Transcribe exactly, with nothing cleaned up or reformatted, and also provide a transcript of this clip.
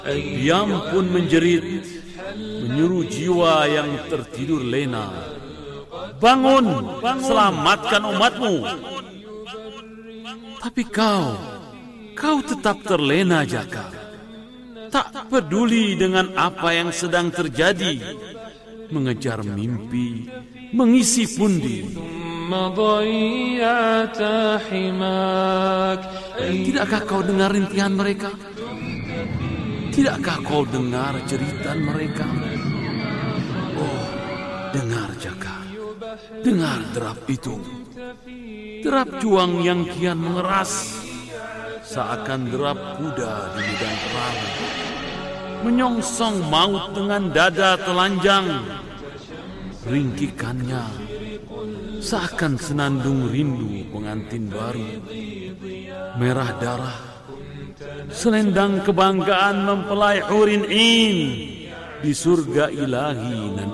Diam pun menjerit, menyuruh jiwa yang tertidur lena, bangun, selamatkan umatmu. Tapi kau, kau tetap terlena Jaka, tak peduli dengan apa yang sedang terjadi, mengejar mimpi, mengisi pundi. Tidakkah kau dengar rintihan mereka? Tidakkah kau dengar jeritan mereka? Oh, dengar Jaka, dengar derap itu, derap juang yang kian mengeras, seakan derap kuda di medan perang, menyongsong maut dengan dada telanjang. Ringkikannya seakan senandung rindu pengantin baru, merah darah, selendang kebanggaan mempelai hurin in di surga ilahi nan